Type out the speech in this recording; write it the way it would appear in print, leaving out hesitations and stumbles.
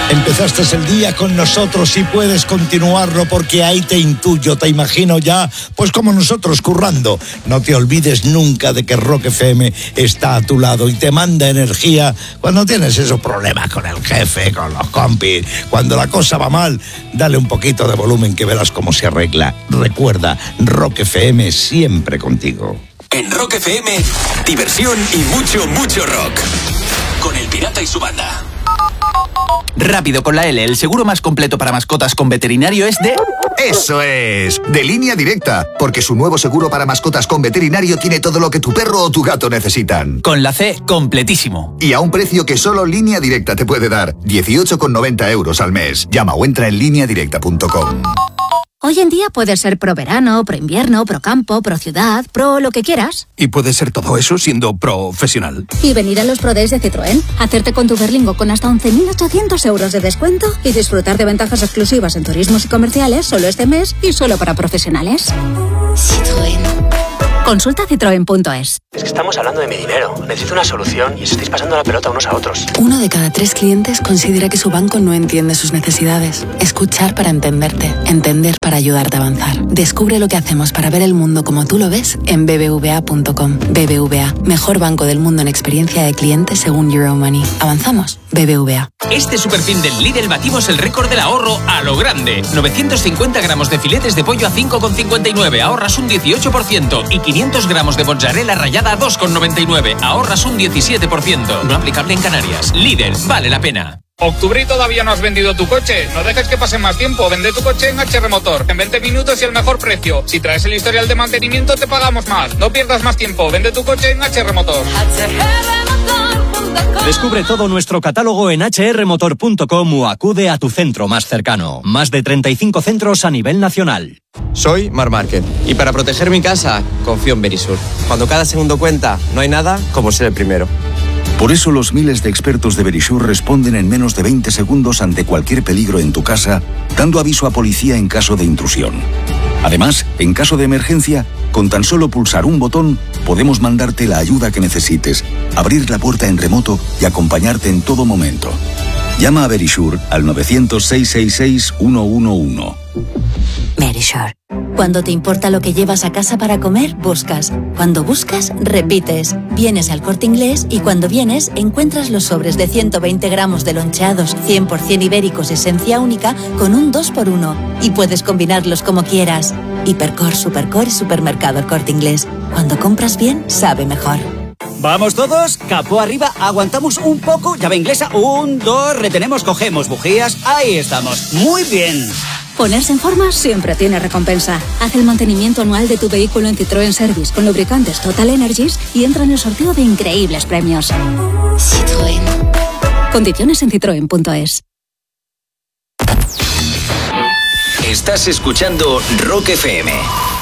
Empezaste el día con nosotros y puedes continuarlo porque ahí te intuyo, te imagino ya, pues como nosotros currando. No te olvides nunca de que Rock FM está a tu lado y te manda energía cuando tienes esos problemas con el jefe, con los compis. Cuando la cosa va mal, dale un poquito de volumen que verás cómo se arregla. Recuerda, Rock FM siempre contigo. En Rock FM, diversión y mucho, mucho rock. Con El Pirata y su banda. Rápido con la L, el seguro más completo para mascotas con veterinario es de... ¡Eso es! De Línea Directa, porque su nuevo seguro para mascotas con veterinario tiene todo lo que tu perro o tu gato necesitan. Con la C, completísimo. Y a un precio que solo Línea Directa te puede dar, 18,90 € al mes. Llama o entra en lineadirecta.com. Hoy en día puedes ser pro verano, pro invierno, pro campo, pro ciudad, pro lo que quieras. Y puedes ser todo eso siendo profesional. Y venir a los Pro Days de Citroën, hacerte con tu Berlingo con hasta 11.800 € de descuento y disfrutar de ventajas exclusivas en turismos y comerciales solo este mes y solo para profesionales. Citroën. Consulta citroen.es. Es que estamos hablando de mi dinero. Necesito una solución y os estáis pasando la pelota unos a otros. 1 de cada 3 clientes considera que su banco no entiende sus necesidades. Escuchar para entenderte. Entender para ayudarte a avanzar. Descubre lo que hacemos para ver el mundo como tú lo ves en bbva.com. BBVA, mejor banco del mundo en experiencia de cliente según Euromoney. ¿Avanzamos? BBVA. Este superfin del Lidl batimos el récord del ahorro a lo grande. 950 gramos de filetes de pollo a 5,59, ahorras un 18%. Y 500 gramos de mozzarella rallada a 2,99, ahorras un 17%. No aplicable en Canarias. Lidl, vale la pena. ¿Octubre y todavía no has vendido tu coche? No dejes que pase más tiempo. Vende tu coche en HR Motor. En 20 minutos y el mejor precio. Si traes el historial de mantenimiento te pagamos más. No pierdas más tiempo. Vende tu coche en HR Motor. Descubre todo nuestro catálogo en hrmotor.com o acude a tu centro más cercano. Más de 35 centros a nivel nacional. Soy Mar Márquez y para proteger mi casa confío en Verisur. Cuando cada segundo cuenta, no hay nada como ser el primero. Por eso los miles de expertos de Verisur responden en menos de 20 segundos ante cualquier peligro en tu casa, dando aviso a policía en caso de intrusión. Además, en caso de emergencia, con tan solo pulsar un botón, podemos mandarte la ayuda que necesites, abrir la puerta en remoto y acompañarte en todo momento. Llama a Verisur al 900-666-111. Verisur. Cuando te importa lo que llevas a casa para comer, buscas. Cuando buscas, repites. Vienes al Corte Inglés y cuando vienes, encuentras los sobres de 120 gramos de loncheados 100% ibéricos esencia única con un 2x1. Y puedes combinarlos como quieras. Hipercor, Supercor y Supermercado El Corte Inglés. Cuando compras bien, sabe mejor. ¿Vamos todos? Capó arriba, aguantamos un poco, llave inglesa, 1, 2, retenemos, cogemos bujías, ahí estamos, muy bien. Ponerse en forma siempre tiene recompensa. Haz el mantenimiento anual de tu vehículo en Citroën Service con lubricantes Total Energies y entra en el sorteo de increíbles premios. Citroën. Condiciones en citroen.es. Estás escuchando Rock FM.